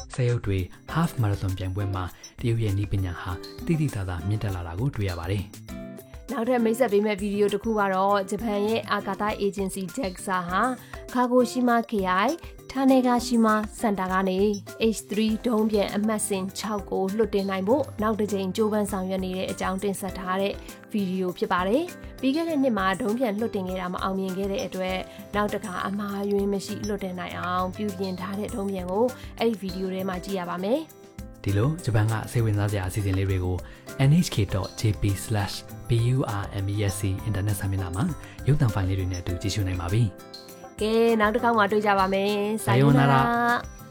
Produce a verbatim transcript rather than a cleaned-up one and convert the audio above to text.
ဆယ်ရုပ်တွေ half marathon ပြိုင်ပွဲမှာတရုတ်ရဲ့နည်းပညာဟာတိတိကျကျမြင့်တက်လာတာကိုတွေ့ရပါတယ်။နောက်ထပ်မိတ်ဆက်ပေးမဲ့ဗီဒီယိုတစ်ခုကတော့ဂျပန်ရဲ့အာကာသအေဂျင်စီ ဂျက်ဆာ ဟာခါဂိုရှိမာခရိုင်ထာနေဂါရှိမာစင်တာကနေ เอช ทรี ဒုံးပျံအမှတ်စဉ်ခြောက်ကိုလွှတ်တင်နိုင်ဖို့နောက်တစ်ကြိမ်ကြိုးပမ်းဆောင်ရွက်နေတဲ့အကြောင်းတင်ဆက်ထားတဲ့ဗီဒီယိုဖြစ်ပါတယ်။ပြီးခဲ့တဲ့နှစ်မှာဒုံးပျံလွှတ်တင်ခဲ့တာမအောင်မြင်ခဲ့တဲ့အတွက်နောက်တစ်ခါအမှားယွင်းမရှိလွှတ်တင်နိုင်အောင်ပြုပြင်ထားတဲ့ဒုံးပျံကိုအဲ့ဒီဗီဒီယိုထဲမှာကြည့်ရပါမယ်။ဒီလိုဂျပန်ကစိတ်ဝင်စားစရာအစီအစဉ်လေးတွေကို en h k dot j p slash burmesc အင်တာနက်စာမျက်နှာမှာရုပ်သံဖိုင်လေးတွေနဲ့အတူကြည့်ရှုနိုင်ပါပြီ။ကဲနောက်တစ်ခေါက်မှတွေ့ကြပါမယ်။စာယောနာရာ